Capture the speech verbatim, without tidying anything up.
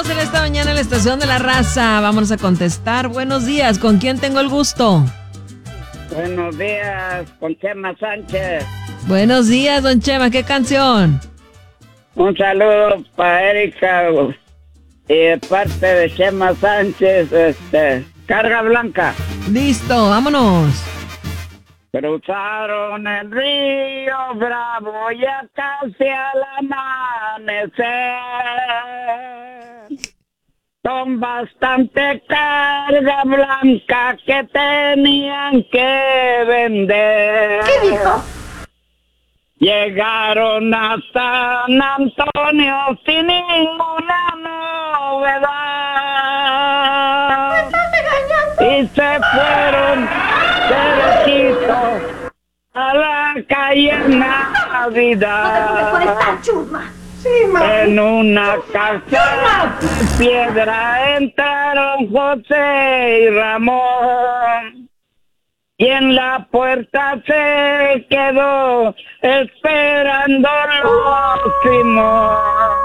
en esta mañana en la Estación de la Raza. Vamos a contestar. Buenos días, ¿con quién tengo el gusto? Buenos días, con Chema Sánchez. Buenos días, don Chema, ¿qué canción? Un saludo para Erika y de parte de Chema Sánchez, este, Carga Blanca. Listo, vámonos. Cruzaron el río Bravo ya casi al amanecer, con bastante carga blanca que tenían que vender. ¿Qué dijo? Llegaron a San Antonio sin ninguna novedad y se fueron derechito a la calle Navidad. Sí, en una casa de piedra entraron José y Ramón, y en la puerta se quedó esperando Simón.